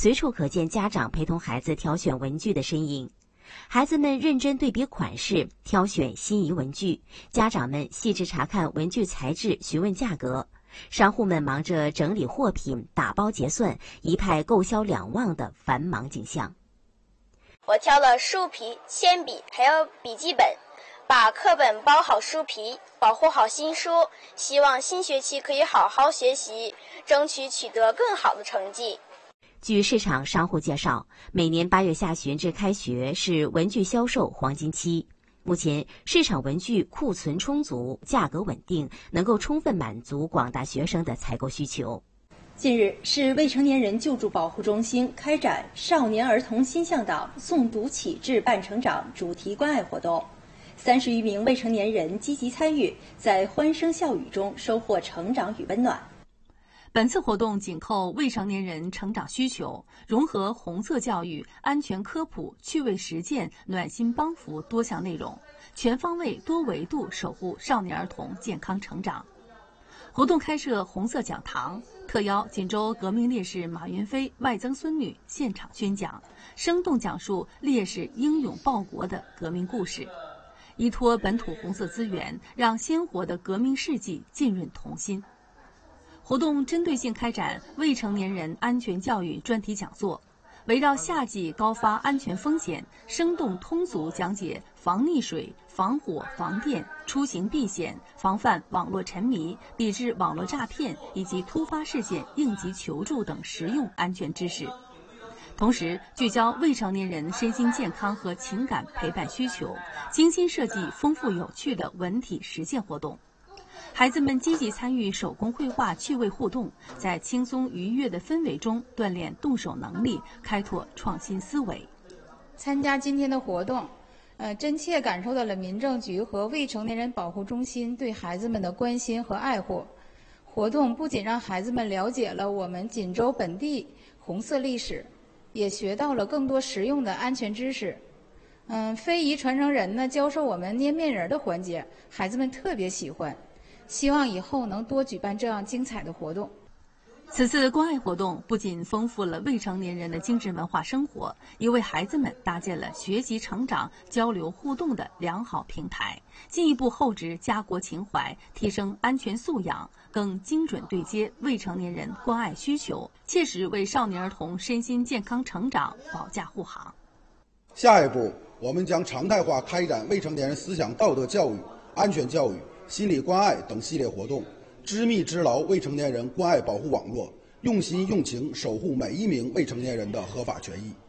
随处可见家长陪同孩子挑选文具的身影。孩子们认真对比款式，挑选心仪文具；家长们细致查看文具材质，询问价格。商户们忙着整理货品、打包结算，一派购销两旺的繁忙景象。 我挑了书皮、铅笔还有笔记本，把课本包好书皮，保护好新书，希望新学期可以好好学习，争取取得更好的成绩。 据市场商户介绍，每年8月下旬至开学是文具销售黄金期。目前市场文具库存充足，价格稳定，能够充分满足广大学生的采购需求。 近日，市未成年人救助保护中心开展少年儿童心向导诵读启智伴成长主题关爱活动，30余名未成年人积极参与，在欢声笑语中收获成长与温暖。 本次活动紧扣未成年人成长需求，融合红色教育、安全科普、趣味实践、暖心帮扶多项内容，全方位多维度守护少年儿童健康成长。活动开设红色讲堂，特邀锦州革命烈士马云飞外曾孙女现场宣讲，生动讲述烈士英勇报国的革命故事，依托本土红色资源，让鲜活的革命事迹浸润童心。活动针对性开展未成年人安全教育专题讲座，围绕夏季高发安全风险，生动通俗讲解防溺水、防火、防电、出行避险、防范网络沉迷、抵制网络诈骗以及突发事件应急求助等实用安全知识。同时，聚焦未成年人身心健康和情感陪伴需求，精心设计丰富有趣的文体实践活动。孩子们积极参与手工绘画趣味互动，在轻松愉悦的氛围中锻炼动手能力，开拓创新思维。 参加今天的活动，真切感受到了民政局和未成年人保护中心对孩子们的关心和爱护。活动不仅让孩子们了解了我们锦州本地红色历史，也学到了更多实用的安全知识。非遗传承人呢，教授我们捏面人的环节，孩子们特别喜欢。希望以后能多举办这样精彩的活动。 此次关爱活动不仅丰富了未成年人的精神文化生活，也为孩子们搭建了学习成长、交流互动的良好平台，进一步厚植家国情怀，提升安全素养，更精准对接未成年人关爱需求，切实为少年儿童身心健康成长保驾护航。 下一步，我们将常态化开展未成年人思想道德教育、安全教育、心理关爱等系列活动，织密织牢未成年人关爱保护网络，用心用情守护每一名未成年人的合法权益。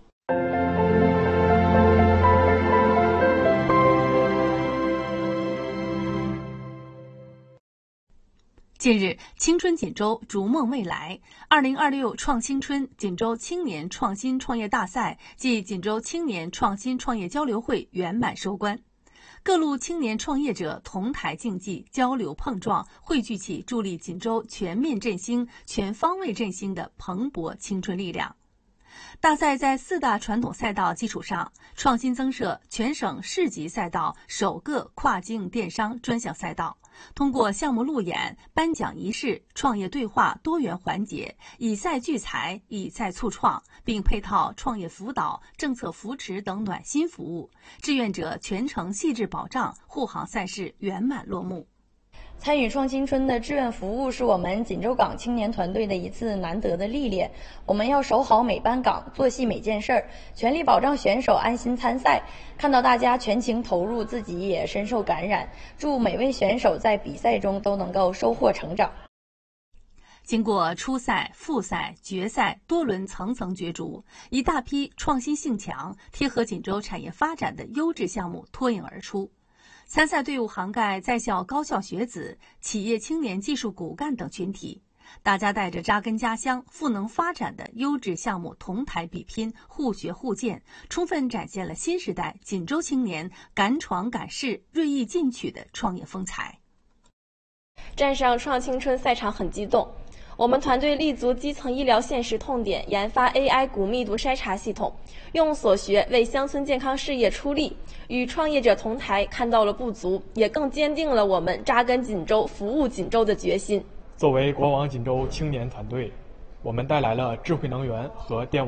近日，青春锦州逐梦未来2026创青春锦州青年创新创业大赛暨锦州青年创新创业交流会圆满收官。各路青年创业者同台竞技、交流碰撞，汇聚起助力锦州全面振兴、全方位振兴的蓬勃青春力量。大赛在4大传统赛道基础上，创新增设全省市级赛道首个跨境电商专项赛道，通过项目路演、颁奖仪式、创业对话多元环节，以赛聚财、以赛促创，并配套创业辅导、政策扶持等暖心服务，志愿者全程细致保障，护航赛事圆满落幕。 参与创青春的志愿服务是我们锦州港青年团队的一次难得的历练，我们要守好每班岗，做细每件事儿，全力保障选手安心参赛。看到大家全情投入，自己也深受感染。祝每位选手在比赛中都能够收获成长。 经过初赛、复赛、决赛多轮层层角逐，一大批创新性强、贴合锦州产业发展的优质项目脱颖而出。参赛队伍涵盖在校高校学子、企业青年技术骨干等群体，大家带着扎根家乡、赋能发展的优质项目同台比拼，互学互鉴，充分展现了新时代锦州青年敢闯敢试、锐意进取的创业风采。 站上创青春赛场很激动，我们团队立足基层医疗现实痛点，研发 AI 骨密度筛查系统，用所学为乡村健康事业出力，与创业者同台，看到了不足，也更坚定了我们扎根锦州、服务锦州的决心。 作为国网锦州青年团队，我们带来了智慧能源和电